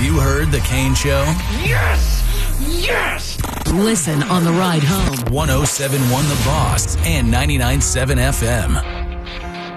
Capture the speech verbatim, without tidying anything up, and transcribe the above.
you heard The Kane Show? Yes! Yes! Listen on the ride home. one oh seven point one The Boss and ninety-nine point seven F M.